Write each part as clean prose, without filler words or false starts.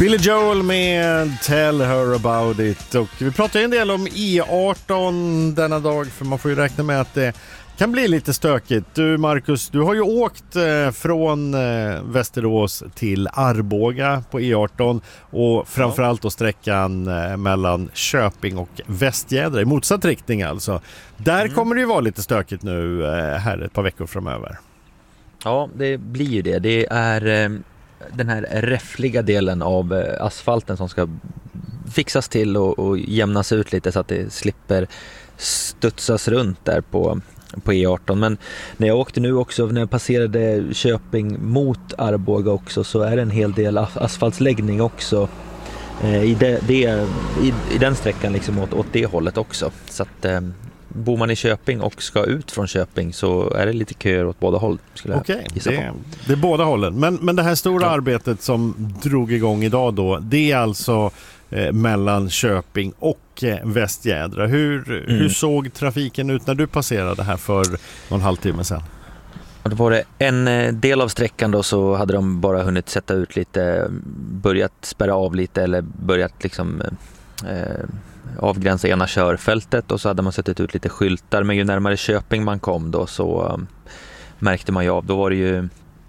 Billy Joel med Tell Her About It. Och vi pratar en del om E18 denna dag, för man får ju räkna med att det kan bli lite stökigt. Du Marcus, du har ju åkt från Västerås till Arboga på E18 och framförallt då sträckan mellan Köping och Västjädra i motsatt riktning alltså. Där kommer det ju vara lite stökigt nu här ett par veckor framöver. Ja, det blir ju det. Det är den här räffliga delen av asfalten som ska fixas till och jämnas ut lite så att det slipper studsas runt där på E18. Men när jag åkte nu också, när jag passerade Köping mot Arboga också, så är det en hel del asfaltsläggning också i den sträckan liksom åt det hållet också. Så att bor man i Köping och ska ut från Köping så är det lite köer åt båda håll. Okej, det är båda hållen. Men det här stora arbetet som drog igång idag då, det är alltså mellan Köping och Västjädra. Hur såg trafiken ut när du passerade här för någon halvtimme sedan? Och då var det en del av sträckan då, så hade de bara hunnit sätta ut lite, börjat spärra av lite eller börjat liksom avgränsa ena körfältet, och så hade man sett ut lite skyltar, men ju närmare Köping man kom då så märkte man ju av, då var det ju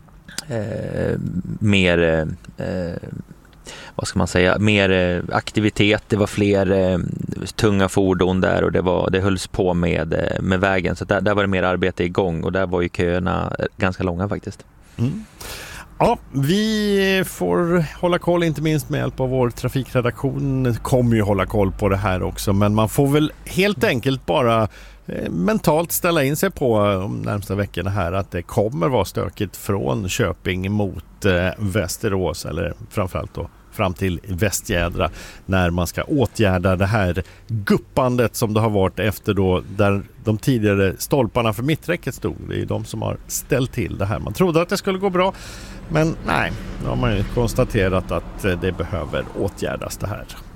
mer vad ska man säga, mer aktivitet, det var fler tunga fordon där och det hölls på med vägen, så där var det mer arbete igång och där var ju köerna ganska långa faktiskt. Ja, vi får hålla koll, inte minst med hjälp av vår trafikredaktion kommer ju hålla koll på det här också, men man får väl helt enkelt bara mentalt ställa in sig på de närmsta veckorna här att det kommer vara stökigt från Köping mot Västerås, eller framförallt då fram till Västjädra, när man ska åtgärda det här guppandet som det har varit efter då där de tidigare stolparna för mitträcket stod. Det är ju de som har ställt till det här. Man trodde att det skulle gå bra, men nej, då har man ju konstaterat att det behöver åtgärdas det här.